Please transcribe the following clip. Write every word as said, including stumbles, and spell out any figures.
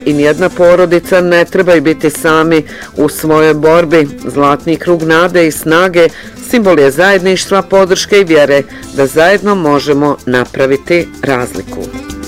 I nijedna porodica ne trebaju biti sami u svojoj borbi. Zlatni krug nade i snage simbol je zajedništva, podrške i vjere da zajedno možemo napraviti razliku.